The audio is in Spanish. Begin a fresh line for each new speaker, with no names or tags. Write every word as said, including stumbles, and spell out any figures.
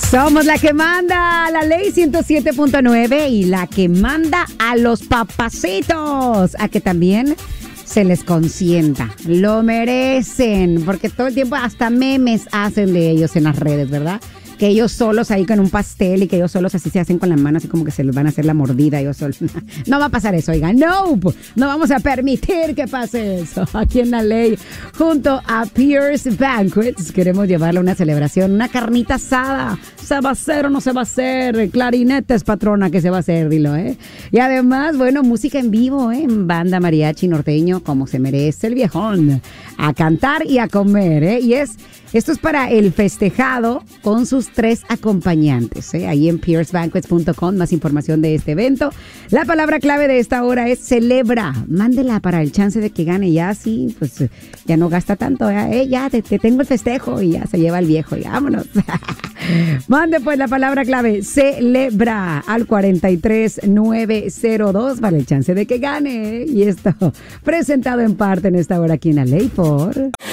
Somos la que manda la ley ciento siete punto nueve y la que manda a los papacitos a que también se les consienta. Lo merecen, porque todo el tiempo hasta memes hacen de ellos en las redes, ¿verdad? Que ellos solos ahí con un pastel y que ellos solos así se hacen con la mano, así como que se les van a hacer la mordida ellos solos. No va a pasar eso, oigan. No, no vamos a permitir que pase eso. Aquí en la ley, junto a Pierce Banquets, queremos llevarle una celebración, una carnita asada. ¿Se va a hacer o no se va a hacer? Clarinetes, patrona, que se va a hacer, dilo, ¿eh? Y además, bueno, música en vivo, ¿eh? En banda mariachi norteño, como se merece el viejón. A cantar y a comer, ¿eh? Y es... Esto es para el festejado con sus tres acompañantes, ¿eh? Ahí en pierce banquets punto com, más información de este evento. La palabra clave de esta hora es celebra. Mándela para el chance de que gane. Ya sí, pues ya no gasta tanto. ¿eh? Ya te, te tengo el festejo y ya se lleva el viejo. Y vámonos. Mande pues la palabra clave celebra al cuarenta y tres nueve cero dos para el chance de que gane. ¿eh? Y esto presentado en parte en esta hora aquí en la ley por...